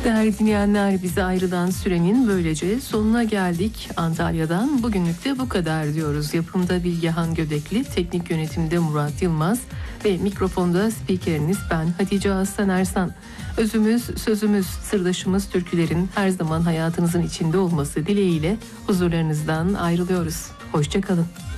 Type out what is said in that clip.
Değerli dinleyenler, bize ayrılan sürenin böylece sonuna geldik. Antalya'dan bugünlük de bu kadar diyoruz. Yapımda Bilgehan Göbekli, teknik yönetimde Murat Yılmaz ve mikrofonda spikeriniz ben Hatice Aslan Ersan. Özümüz, sözümüz, sırdaşımız türkülerin her zaman hayatınızın içinde olması dileğiyle huzurlarınızdan ayrılıyoruz. Hoşça kalın.